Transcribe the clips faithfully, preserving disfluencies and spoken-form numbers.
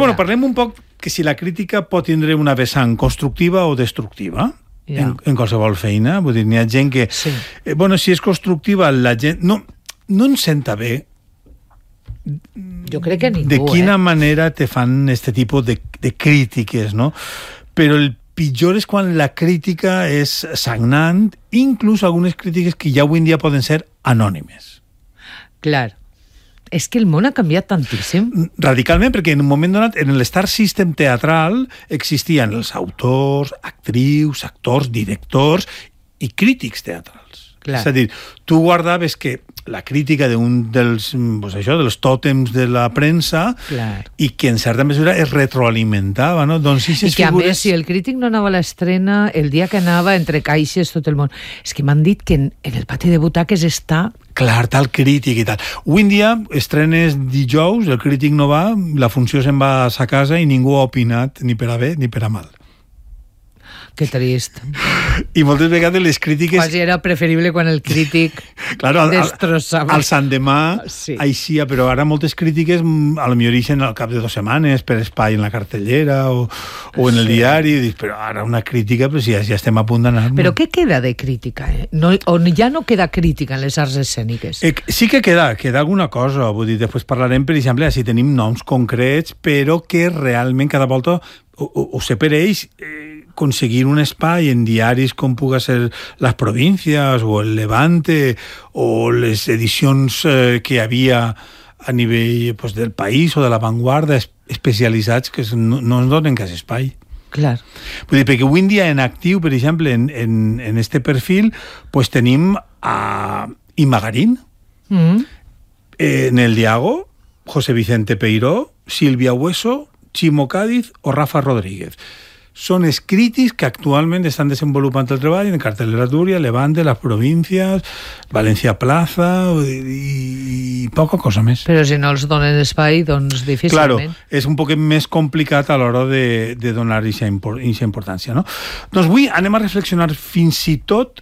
bueno, parlem un poc que si la crítica pot tindre una vessant constructiva o destructiva. Yeah. En, en qualsevol feina, vull dir, n'hi ha gent que... Sí. Eh, bueno, si és constructiva, la gent... No, no en senta bé. Jo crec que ningú, de quina eh? manera te fan este tipus de, de crítiques, no? Però el pitjor és quan la crítica és sagnant, inclús algunes crítiques que ja avui en dia poden ser anònimes. Clar. És que el món ha canviat tantíssim. Radicalment, perquè en un moment donat, en l'Star System teatral existien els autors, actrius, actors, directors i crítics teatrals. Clar. És a dir, tu guardaves que la crítica d'un dels, pues això, dels tòtems de la premsa Clar. I que en certa mesura es retroalimentava, no? Doncs, I que a figures... més, si el crític no anava a l'estrena, el dia que anava entre caixes tot el món... És que m'han dit que en, en el pati de butaques està... Clar, tal crític i tal. Avui en dia, estrenes dijous, el crític no va, la funció se'n va a sa casa i ningú ha opinat ni per a bé ni per a mal. Que trist. I moltes vegades les crítiques... Quasi era preferible quan el crític claro, destrossava. Al Sant Demà, sí. Així, però ara moltes crítiques a lo millor ixen al cap de dues setmanes per espai en la cartellera o, o en el sí. diari, i dius, però ara una crítica, però si ja, ja estem a punt d'anar... Però què queda de crítica? Eh? No, on ja no queda crítica en les arts escèniques? Eh, sí que queda, queda alguna cosa. Vull dir, després parlarem, per exemple, si tenim noms concrets, però que realment cada volta o, o, o sé per ells... Eh, conseguir un espai en diaris com puga ser Les Provincias o el Levante o les edicions eh, que hi havia a nivell pues, del País o de La Vanguardia especialitzats que no, no ens donen cas espai. Clar. Vull dir, perquè avui en dia en actiu, per exemple, en, en, en este perfil, pues tenim a Imagarín, mm. en el Diago, José Vicente Peiró, Silvia Hueso, Chimo Cádiz o Rafa Rodríguez. Són els crítics que actualment estan desenvolupant el treball en Cartelera Túria, Levante, Les Provincias, Valencia Plaza i, i poca cosa més. Però si no els donen espai, doncs difícilment. Claro, és un poc més complicat a l'hora de, de donar aquesta importància, no? Doncs avui anem a reflexionar fins i tot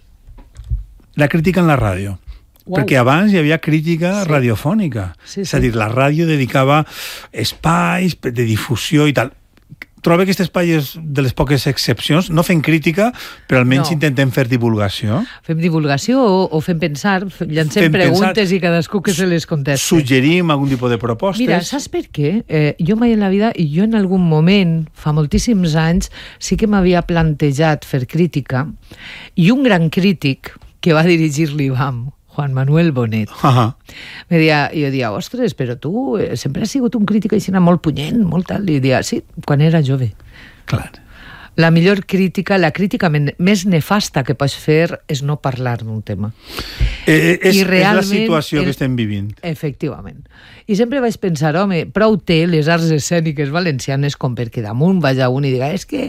la crítica en la ràdio. Wow. Perquè abans hi havia crítica sí. radiofònica. Sí, sí. És a dir, la ràdio dedicava espais de difusió i tal. Trobo que aquest espai és de les poques excepcions. No fem crítica, però almenys no. intentem fer divulgació. Fem divulgació o, o fem pensar, llancem fem preguntes pensar, i cadascú que se les contesti. Suggerim algun tipus de propostes. Mira, saps per què? Eh, jo mai en la vida, i jo en algun moment, fa moltíssims anys, sí que m'havia plantejat fer crítica, i un gran crític que va dirigir l'I B A M, Juan Manuel Bonet. Uh-huh. Me deia, jo deia, ostres, però tu eh, sempre has sigut un crític així molt punyent, molt tal. I deia, sí, quan era jove. Clar. La millor crítica, la crítica més nefasta que pots fer és no parlar d'un tema. Eh, és, és la situació el, que estem vivint. Efectivament. I sempre vaig pensar, home, prou té les arts escèniques valencianes com perquè damunt vaja un i diga, és que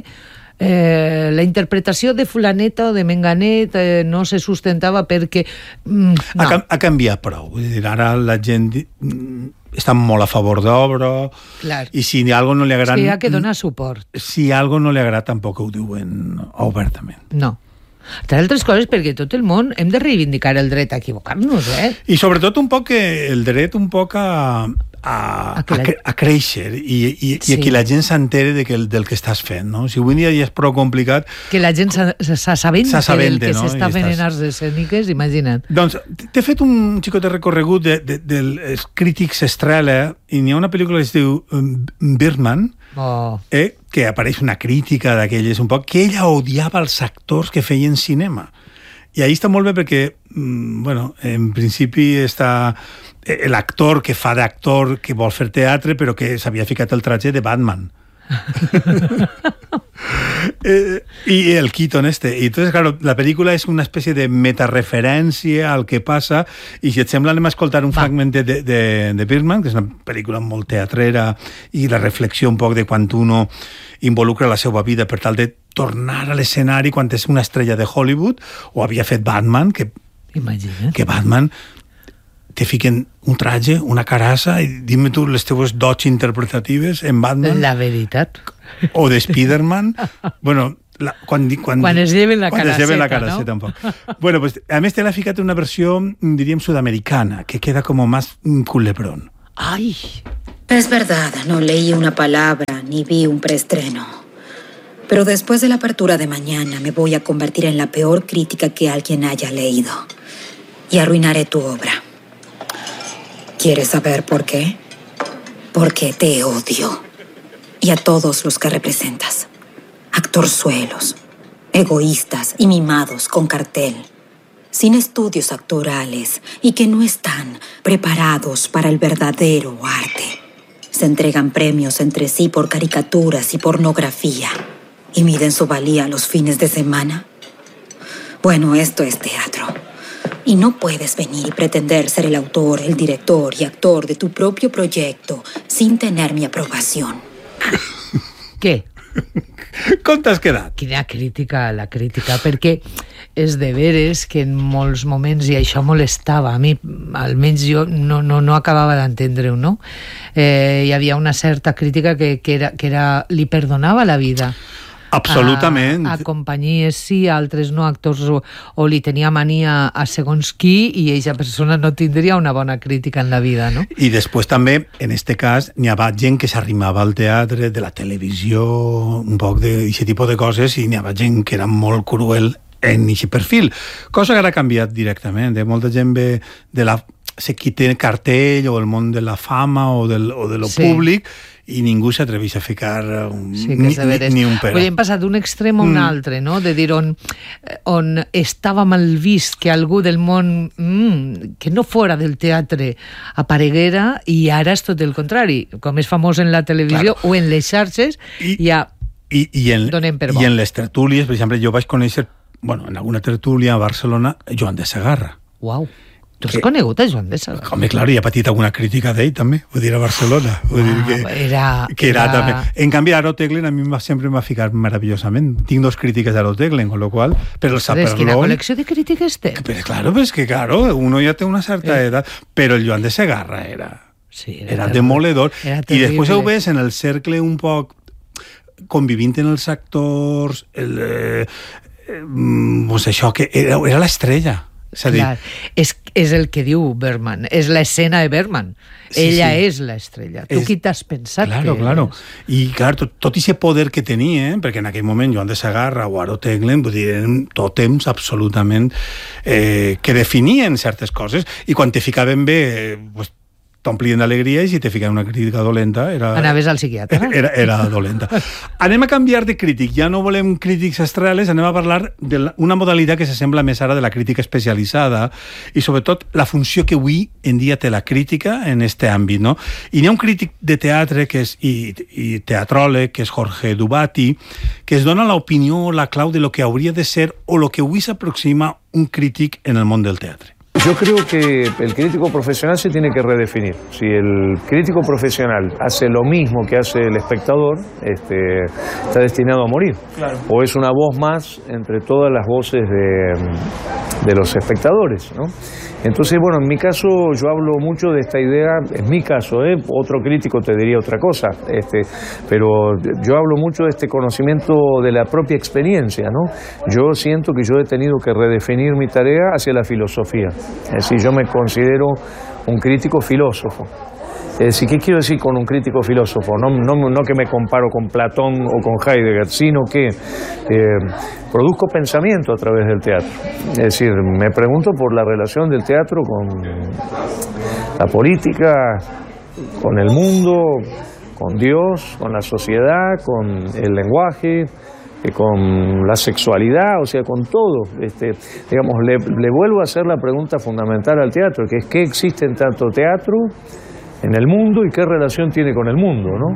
Eh, la interpretació de fulaneta o de menganet eh, no se sustentava perquè... Mm, no. ha, ha canviat prou. Vull dir, ara la gent mm, està molt a favor d'obra i si algo no li agrada... És que hi ha que donar suport. Si algo no li agrada tampoc ho diuen obertament. No. Entre altres coses perquè tot el món hem de reivindicar el dret a equivocar-nos, eh? I sobretot un poc el dret un poc a... A, a, a, a créixer i, i, sí. i a que la gent s'entere de que el, del que estàs fent, no? Si avui dia ja és prou complicat... Que la gent s'assabenta del que no? s'està fent en arts escèniques, imagina't. Doncs t'he fet un xicot de recorregut de, de, de, dels crítics estrella i n'hi ha una pel·lícula que es diu Birdman, oh. eh, que apareix una crítica d'aquelles un poc, que ella odiava els actors que feien cinema. I ahí està molt bé perquè, bueno, en principi està l'actor que fa d'actor que vol fer teatre però que s'havia ficat el traje de Batman. eh, i el Keaton este. I entonces, claro, la pel·lícula és una espècie de metareferència al que passa i si et sembla anem a escoltar un Va. fragment de, de, de Birdman, que és una pel·lícula molt teatrera i la reflexió un poc de quan uno involucra la seva vida per tal de tornar a l'escenari quan és una estrella de Hollywood o havia fet Batman, que, Imagina't. que Batman te fiquen un traje, una carassa i dime tu les teves dots interpretatives en Batman. La veritat. O de Spiderman. Bueno, la, quan, quan, quan es lleven la quan caraceta, es lleven la caraceta, no? Tampoc. Bueno, pues, a més te l'ha ficat una versió, diríem, sudamericana, que queda com més un culebrón. Ai! Es verdad, no leí una palabra ni vi un preestreno. Pero después de la apertura de mañana me voy a convertir en la peor crítica que alguien haya leído. Y arruinaré tu obra. ¿Quieres saber por qué? Porque te odio. Y a todos los que representas. Actorzuelos, egoístas y mimados con cartel. Sin estudios actorales y que no están preparados para el verdadero arte. Se entregan premios entre sí por caricaturas y pornografía. ¿Y miden su valía los fines de semana? Bueno, esto es teatro. Y no puedes venir y pretender ser el autor, el director y actor de tu propio proyecto sin tener mi aprobación. Què? Com t'has quedat? Quina crítica, la crítica, perquè és de veres que en molts moments, i això molestava, a mi, almenys jo no, no, no acabava d'entendre-ho, no? Eh, hi havia una certa crítica que, que, era, que era, li perdonava la vida. Absolutament. A, a companyies sí, a altres no, actors o, o li tenia mania a segons qui i aquesta persona no tindria una bona crítica en la vida, no? I després també, en este cas, n'hi havia gent que s'arrimava al teatre, de la televisió, un poc d'aquest tipus de coses, i n'hi havia gent que era molt cruel en aquest perfil, cosa que ara ha canviat directament. Eh? Molta gent ve de la... sé qui té cartell o el món de la fama o, del, o de lo sí. públic, i ningú s'atreveix a ficar un, sí, ni, ni, ni un pera. Hem passat d'un extrem a un mm. altre, no? De dir on, on estava mal vist que algú del món mm, que no fora del teatre apareguera, i ara és tot el contrari. Com és famós en la televisió claro. o en les xarxes, I, ja i, i en, donem per bo. I en les tertúlies, per exemple, jo vaig conèixer, bueno, en alguna tertúlia a Barcelona, Joan de Segarra. Uau. Tu has conegut a Joan de Segarra? Home, clar, i ha patit alguna crítica d'ell, també. Vull dir, a Barcelona. Vull dir que, ah, era, que era, era... també. En canvi, Aro Teglen a mi sempre m'ha ficat meravellosament. Tinc dos crítiques d'Aro Teglen, con lo cual... Però el Saperlón... Quina col·lecció de crítiques té? Pero claro, pues que claro, uno ya tiene una cierta eh. edad, pero el Joan de Segarra era, sí, era, era demoledor. Era I després ho ves en el cercle un poc convivint en els actors, el, eh, eh, pues això, que era, era l'estrella. Clar, dit... és, és el que diu Bergman, és l'escena de Bergman. Sí, Ella sí. és l'estrella. Tu és... qui t'has pensat claro, que claro. és? I clar, tot, tot aquest poder que tenia, eh? perquè en aquell moment Joan de Segarra o Aro Teglen, vull dir, eren tòtems absolutament eh, que definien certes coses, i quan te ficaven bé, eh, pues, t'omplien d'alegria, i si te ficaven una crítica dolenta era... Anaves al psiquiatre. Era, era dolenta. Anem a canviar de crític. Ja no volem crítics estrelles, anem a parlar d'una modalitat que s'assembla més ara de la crítica especialitzada, i sobretot la funció que avui en dia té la crítica en este àmbit, no? I n'hi ha un crític de teatre que és, i, i teatròleg, que és Jorge Dubati, que es dona l'opinió, la clau de lo que hauria de ser o lo que avui s'aproxima un crític en el món del teatre. Yo creo que el crítico profesional se tiene que redefinir. Si el crítico profesional hace lo mismo que hace el espectador, este, está destinado a morir. Claro. O es una voz más entre todas las voces de, de los espectadores, ¿no? Entonces, bueno, en mi caso yo hablo mucho de esta idea, en mi caso, ¿eh? Otro crítico te diría otra cosa, este, pero yo hablo mucho de este conocimiento de la propia experiencia, ¿no? Yo siento que yo he tenido que redefinir mi tarea hacia la filosofía. Es decir, yo me considero un crítico filósofo. Es decir, ¿qué quiero decir con un crítico filósofo? No, no, no que me comparo con Platón o con Heidegger, sino que eh, produzco pensamiento a través del teatro. Es decir, me pregunto por la relación del teatro con la política, con el mundo, con Dios, con la sociedad, con el lenguaje, con la sexualidad, o sea, con todo. Este, digamos, le, le vuelvo a hacer la pregunta fundamental al teatro, que es ¿qué existe en tanto teatro en el mundo i què relació tiene con el mundo, no?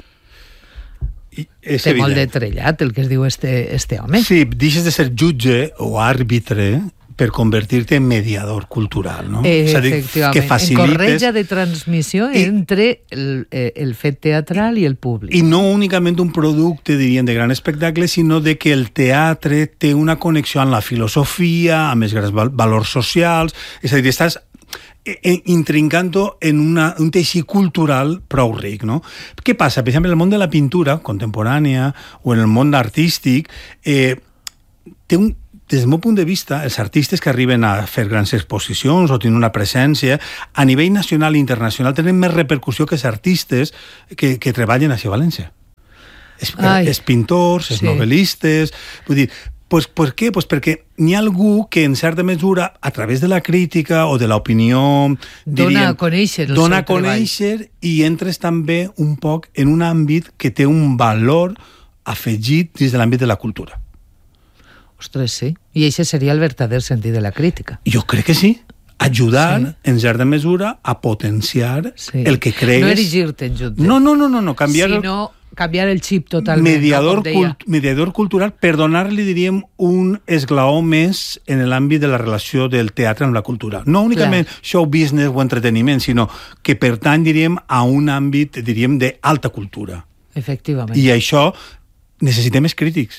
Té molt de trellat el que es diu este, este home. Sí, deixes de ser jutge o àrbitre per convertir-te en mediador cultural, no? Eh, o sigui, efectivament, que facilites... en corretja de transmissió I, entre el, el fet teatral i el públic. I no únicament un producte, dirien, de gran espectacle, sinó de que el teatre té una connexió amb la filosofia, amb els grans valors socials, és a dir, estàs intrincant-ho en una, un teixit cultural prou ric, no? Què passa? Per exemple, en el món de la pintura contemporània o en el món artístic eh, té un des del meu punt de vista, els artistes que arriben a fer grans exposicions o tenen una presència, a nivell nacional i internacional tenen més repercussió que els artistes que, que treballen a València. Els, els pintors, els sí. novel·listes... Vull dir, pues, pues què? Pues perquè n'hi ha algú que, en certa mesura, a través de la crítica o de l'opinió... Dona a conèixer el dona seu treball. Dona a conèixer i entres també un poc en un àmbit que té un valor afegit dins de l'àmbit de la cultura. Ostres, sí. I això seria el verdader sentit de la crítica. Jo crec que sí. Ajudar, sí. en certa mesura, a potenciar sí. el que cregues... No erigir-te en jutge. No, no, no, no, no. Canviar... Sinó canviar el xip totalment. Mediador, no, cult, mediador cultural per donar-li, diríem, un esglaó més en l'àmbit de la relació del teatre amb la cultura. No únicament Clar. show business o entreteniment, sinó que pertany, diríem, a un àmbit, diríem, d'alta cultura. Efectivament. I això necessitem més crítics.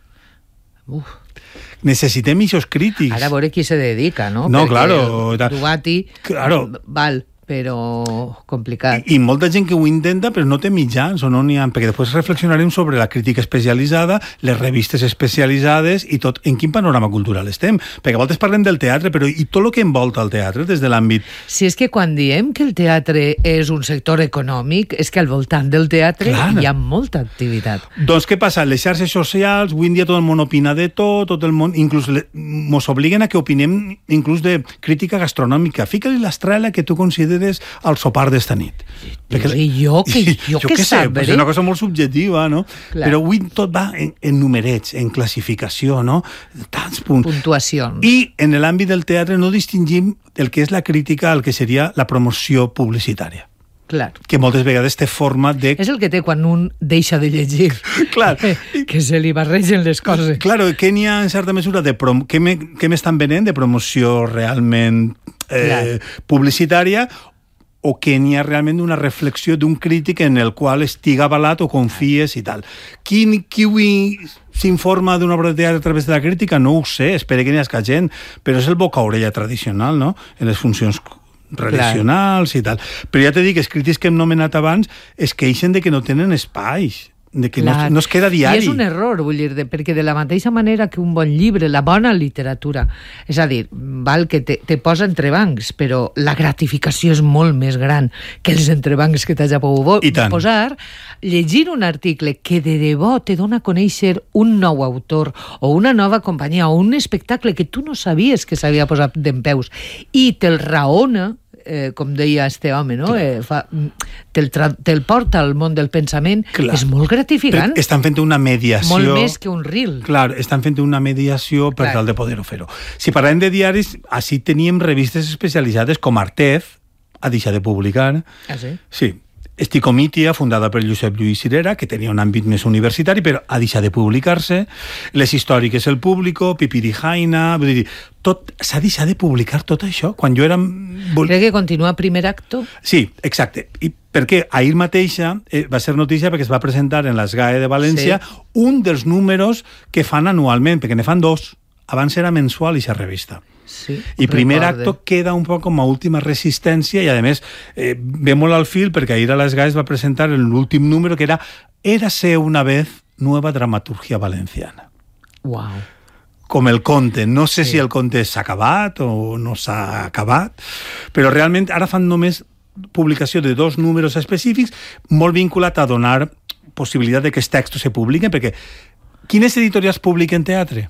Uf. Necessitem aquests crítics. Ara a veure qui se dedica, no? No, Perquè claro. Dugati, claro. val, però complicat. I, I molta gent que ho intenta, però no té mitjans, o no n'hi ha, perquè després reflexionarem sobre la crítica especialitzada, les revistes especialitzades i tot, en quin panorama cultural estem. Perquè a voltes parlem del teatre, però i tot el que envolta el teatre des de l'àmbit... Si és que quan diem que el teatre és un sector econòmic, és que al voltant del teatre Clar. hi ha molta activitat. Doncs què passa? Les xarxes socials, avui en dia tot el món opina de tot, tot el món, inclús le, mos obliguen a que opinem inclús de crítica gastronòmica. Fica-li l'estrela que tu consideres al sopar d'esta nit. Perquè, I jo que, jo jo que, que sé, sap, és una cosa molt subjectiva, no? Clar. Però avui tot va en, en numerets, en classificació, no? Tants punts. Puntuacions. I en l'àmbit del teatre no distingim el que és la crítica al que seria la promoció publicitària. Clar. Que moltes vegades té forma de... És el que té quan un deixa de llegir. Clar. Que se li barregen les coses. Claro, que n'hi ha en certa mesura de... Prom... Què m'estan venent de promoció realment eh, publicitària o que n'hi ha realment una reflexió d'un crític en el qual estiga avalat o confies i tal. Qui, qui avui s'informa d'una obra de teatre a través de la crítica? No ho sé, espero que n'hi hagi gent, però és el boca-orella tradicional, no? En les funcions relacionals Clar. i tal. Però ja t'he dit que els crítics que hem nomenat abans es queixen de que no tenen espais, de que no, no es queda diari. I és un error, vull dir, de, perquè de la mateixa manera que un bon llibre, la bona literatura, és a dir, val que te, te posa entrebancs, però la gratificació és molt més gran que els entrebancs que t'has pogut posar. Llegir un article que de debò te dona a conèixer un nou autor o una nova companyia o un espectacle que tu no sabies que s'havia posat dempeus i te'l raona, Eh, com deia este home, no? Eh, fa, te'l, te'l porta al món del pensament, Clar. és molt gratificant. Però estan fent una mediació... Molt més que un reel. Clar, estan fent una mediació per Clar. tal de poder-ho fer-ho. Si parlem de diaris, així teníem revistes especialitzades com Artez, ha deixat de publicar. Ah, sí? Sí. Esticomitia, fundada per Josep Lluís Cirera, que tenia un àmbit més universitari, però ha deixat de publicar-se. Les històriques El Público, Pipirijaina... Vull dir, tot s'ha deixat de publicar tot això. Quan jo era... Crec que continua Primer Acto? Sí, exacte. I perquè ahir mateixa eh, va ser notícia perquè es va presentar en l'Esgae de València sí. un dels números que fan anualment, perquè ne fan dos. Abans era mensual i la revista. Sí, I Primer recorde. Acto queda un poc com a última resistència i a més eh, ve molt al fil perquè ahir a les GAES va presentar l'últim número que era Érase una vez nueva dramaturgia valenciana. Wow. Com el conte. No sé sí. si el conte s'ha acabat o no s'ha acabat, però realment ara fan només publicació de dos números específics molt vinculat a donar possibilitat de que els textos se publiquen, perquè quines editorials publiquen teatre?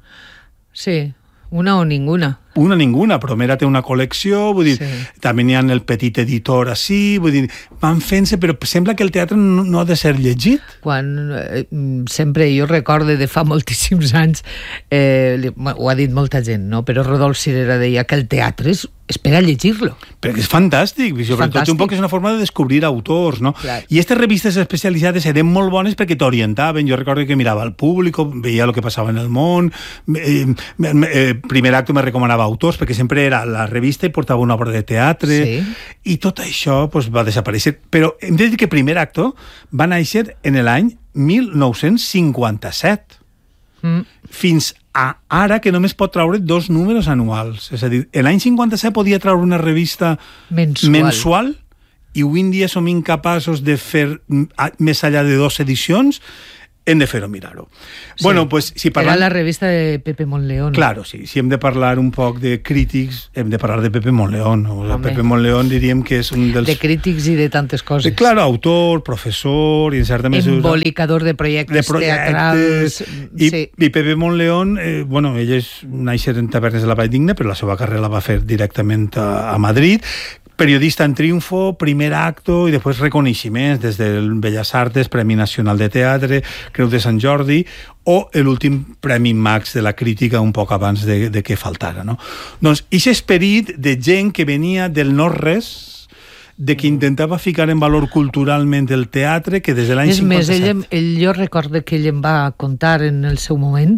Sí, una o ninguna. Una ninguna, però Mera té una col·lecció, vull dir, sí. també n'hi ha el petit editor així, vull dir, van fent-se, però sembla que el teatre no, no ha de ser llegit. Quan eh, sempre jo recorde de fa moltíssims anys, eh, ho ha dit molta gent, no? Però Rodolf Cirera deia que el teatre és, és per a llegir-lo. Perquè és fantàstic, i sobretot un poc és una forma de descobrir autors, no? Clar. I aquestes revistes especialitzades eren molt bones perquè t'orientaven, jo recordo que mirava el públic, veia el que passava en el món, eh, eh, Primer Acto me recomanava autors, perquè sempre era la revista i portava una obra de teatre, sí. i tot això pues, va desaparèixer. Però hem de dir que Primer Acto va néixer en l'any mil nou-cents cinquanta-set. Mm. Fins a ara que només pot traure dos números anuals. És a dir, l'any cinquanta-set podia traure una revista mensual, mensual i avui en dia som incapaços de fer més enllà de dues edicions hem de fer-ho mirar-ho. Sí. Bueno, pues, si parlam... Era la revista de Pepe Monleón. Claro, sí. Si hem de parlar un poc de crítics, hem de parlar de Pepe Monleón. O sea, Pepe Monleón diríem que és un dels... De crítics i de tantes coses. De, claro, autor, professor, i en certa mesura... Embolicador de projectes, de projectes teatrals... I, sí. I Pepe Monleón, eh, bueno, ell és néixer en Tavernes de la Valldigna, però la seva carrera la va fer directament a, a Madrid. Periodista en triunfo, primer acto i després reconeixements des del Belles Artes, Premi Nacional de Teatre, Creu de Sant Jordi o l'últim Premi Max de la crítica un poc abans de, de que faltara, no? Doncs, aquest esperit de gent que venia del no-res, de que intentava ficar en valor culturalment el teatre, que des de l'any cinquanta-set... És més, ell, ell, jo recordo que ell em va contar en el seu moment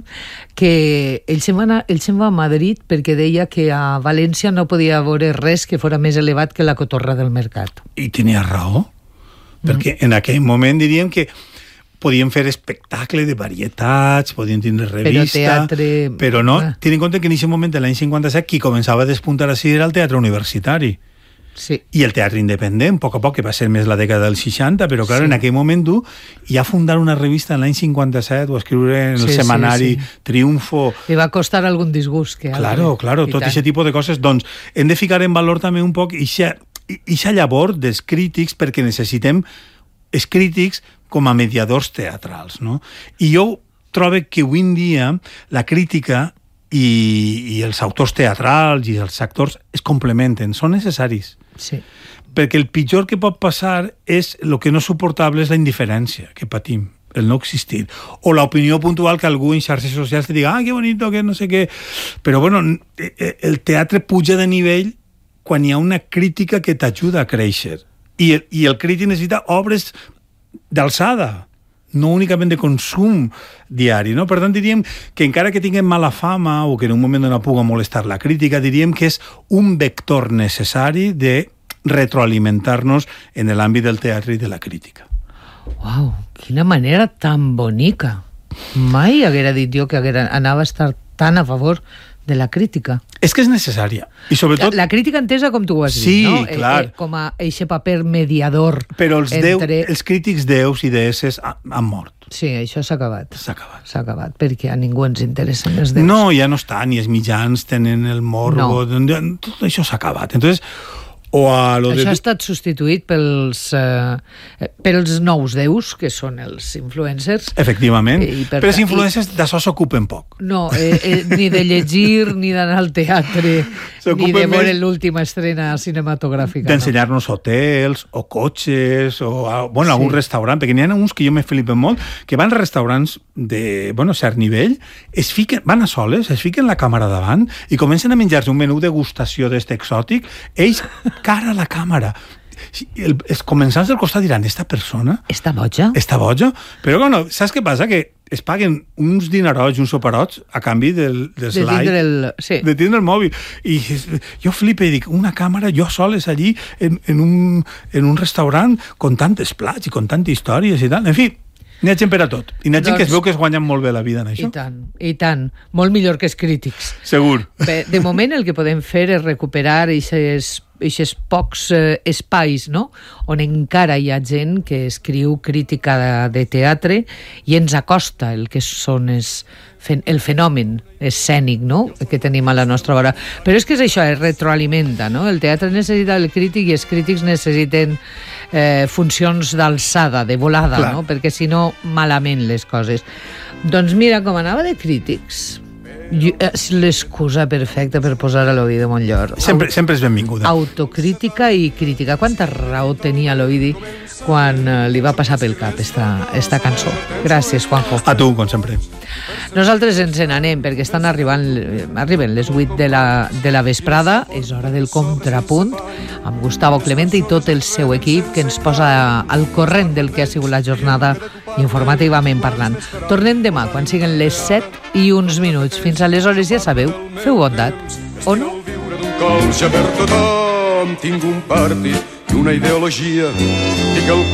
que ell se'n va, ell se'n va a Madrid perquè deia que a València no podia veure res que fora més elevat que la cotorra del mercat. I tenia raó, perquè mm. en aquell moment diríem que podien fer espectacle de varietats, podien tindre revista... Però teatre... Però no, ah. ten en compte que en aquest moment de l'any cinquanta-set qui començava a despuntar així era el teatre universitari. Sí. I el teatre independent, a poc a poc, que va ser més la dècada dels seixanta, però clar, sí. en aquell moment tu ja fundar una revista en l'any cinquanta-set o escriure en el sí, setmanari sí, sí. Triunfo... Li va costar algun disgust. Que claro, altre. claro, tot aquest tipus de coses. Doncs hem de ficar en valor també un poc ixa llavor dels crítics, perquè necessitem els crítics com a mediadors teatrals, no? I jo trobo que avui en dia la crítica i, i els autors teatrals i els actors es complementen, són necessaris. Sí. Perquè el pitjor que pot passar és, el que no és suportable és la indiferència que patim, el no existir. O l'opinió puntual que algú en xarxes socials te diga, ah, que bonito, que no sé què... Però, bueno, el teatre puja de nivell quan hi ha una crítica que t'ajuda a créixer. I el, i el crític necessita obres d'alçada, no únicament de consum diari, no? Per tant, diríem que encara que tinguem mala fama o que en un moment no puga molestar la crítica, diríem que és un vector necessari de retroalimentar-nos en l'àmbit del teatre i de la crítica. Uau, quina manera tan bonica. Mai haguera dit jo que haguera, anava a estar tan a favor de la crítica. És que és necessària. I sobretot... La, la crítica entesa com tu ho has dit, sí, no? clar. Eh, eh, com a eixe paper mediador. Però els, entre... Déu, els crítics déus i deesses han mort. Sí, això s'ha acabat. S'ha acabat. S'ha acabat, perquè a ningú ens interessen els déus. No, ja no està, ni els mitjans tenen el morbo, no. Tot això s'ha acabat. Entonces, o a lo això de... ha estat substituït pels, eh, pels nous déus, que són els influencers. Efectivament, per però els influencers i... d'això s'ocupen poc. No, eh, eh, ni de llegir, ni d'anar al teatre, ni de veure més... l'última estrena cinematogràfica. D'ensenyar-nos no. hotels, o cotxes, o bueno, sí. algun restaurant, perquè n'hi ha uns que jo me flipen molt, que van a restaurants de bueno, cert nivell, es fiquen, van a soles, es fiquen la càmera davant i comencen a menjar-se un menú degustació d'este exòtic, ells cara a la càmera. El, els comensals del costat diran, esta persona... Està boja? Està boja? Però, bueno, saps què passa? Que es paguen uns dinerots, uns soperots, a canvi del, del de slide, tindre el, sí. de tindre el mòbil. I jo flipe i dic, una càmera, jo soles allí, en, en, un, en un restaurant, con tantes plats i con tantes històries i tal. En fi, n'hi ha gent per a tot. I n'hi ha gent doncs, que es veu que es guanyen molt bé la vida en això. I tant, i tant. Molt millor que els crítics. Segur. Bé, de moment el que podem fer és recuperar aquests aquests pocs eh, espais, no?, on encara hi ha gent que escriu crítica de, de teatre i ens acosta el que són es, el fenomen escènic, no?, que tenim a la nostra vora. Però és que és això, es retroalimenta, no? El teatre necessita el crític i els crítics necessiten eh, funcions d'alçada, de volada, clar, no?, perquè si no, malament les coses. Doncs mira, com anava de crítics... És l'excusa perfecta per posar a l'Ovidi Montllor. Sempre, sempre és benvinguda. Autocrítica i crítica. Quanta raó tenia l'Ovidi quan li va passar pel cap esta, esta cançó. Gràcies, Juanjo. A tu, com sempre. Nosaltres ens n'anem perquè estan arribant arriben les vuit de la, de la vesprada. És hora del contrapunt amb Gustavo Clemente i tot el seu equip que ens posa al corrent del que ha sigut la jornada informativament parlant. Tornem demà quan siguen les set i uns minuts. Fins aleshores, ja sabeu, feu bondat, o no? Tinc un partit i una ideologia i que el